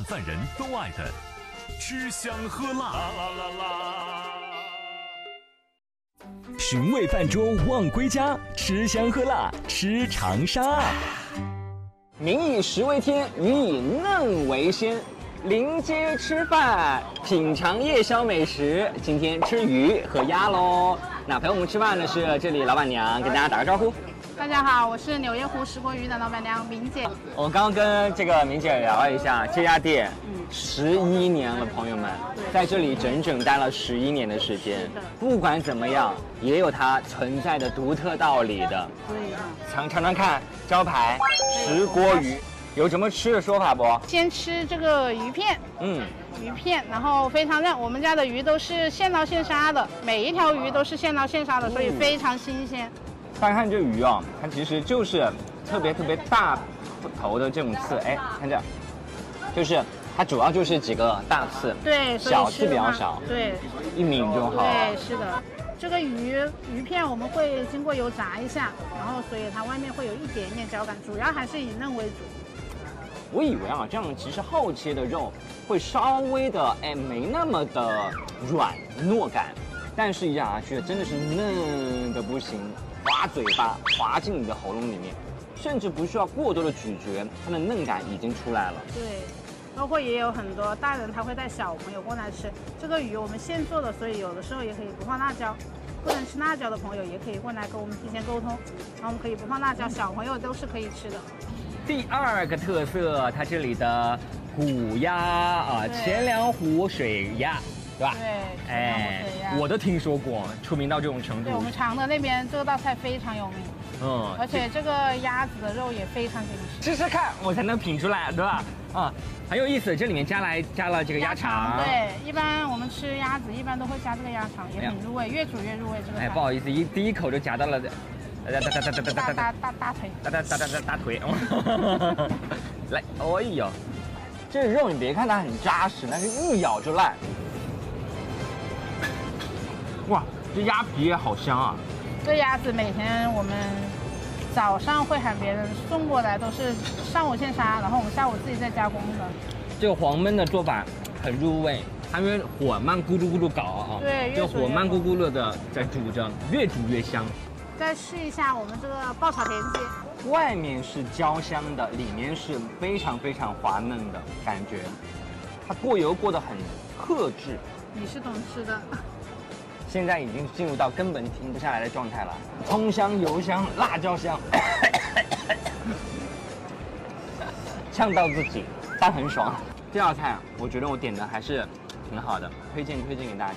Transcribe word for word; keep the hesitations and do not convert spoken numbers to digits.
饭人都爱的吃香喝辣。啦啦啦啦寻味饭桌望归家，吃香喝辣吃长沙。 民以食为天，鱼以嫩为鲜。临街吃饭，品尝夜宵美食。今天吃鱼和鸭喽。那陪我们吃饭的是这里老板娘，跟大家打个招呼。 大家好，我是纽约湖石锅鱼的老板娘明姐。 我刚刚跟这个明姐聊了一下，这家店十一年了，朋友们，在这里整整待了十一年的时间。不管怎么样，也有它存在的独特道理的。 对， 尝尝尝看，招牌石锅鱼。有什么吃的说法不？ 先吃这个鱼片， 嗯， 鱼片，然后非常嫩。我们家的鱼都是现捞现杀的，每一条鱼都是现捞现杀的，所以非常新鲜。 大家看这鱼啊、哦，它其实就是特别特别大头的这种刺，哎，看这，就是它主要就是几个大刺， 对， 小刺比较少， 对， 一抿就好。 对，是的。这个鱼鱼片我们会经过油炸一下，然后所以它外面会有一点点嚼感，主要还是以嫩为主。 我以为啊，这样其实厚切的肉会稍微的哎没那么的软糯感，但是一咬下去真的是嫩的不行，滑嘴巴，滑进你的喉咙里面，甚至不需要过多的咀嚼，它的嫩感已经出来了。 对，包括也有很多大人他会带小朋友过来吃这个鱼，我们现做的，所以有的时候也可以不放辣椒。不能吃辣椒的朋友也可以过来跟我们提前沟通，然后我们可以不放辣椒，小朋友都是可以吃的。 第二个特色，它这里的虎鸭啊，钱粮湖水鸭，对吧？ 对， 哎，我都听说过，出名到这种程度。 对，我们常德那边这道菜非常有名。嗯，而且这个鸭子的肉也非常紧实。 吃吃看，我才能品出来，对吧？啊，很有意思，这里面加来加了这个鸭肠。 对，一般我们吃鸭子一般都会加这个鸭肠，也很入味，越煮越入味。这个哎，不好意思，一第一口就夹到了。大大大大大大大大大腿， 大大大大大大腿，来，哎呦，这肉你别看它很扎实，但是一咬就烂。哇，这鸭皮也好香啊！ 这鸭子每天我们早上会喊别人送过来，都是上午现杀，然后我们下午自己再加工的。 这个黄焖的做法很入味，它因为火慢咕噜咕噜搞啊， 对， 就火慢咕咕噜的在煮着，越煮越香。 再试一下我们这个爆炒田鸡， 外面是焦香的，里面是非常非常滑嫩的感觉，它过油过得很克制。 你是懂吃的。 现在已经进入到根本停不下来的状态了，葱香、油香、辣椒香，呛到自己，但很爽。这道菜我觉得我点的还是挺好的，推荐推荐给大家。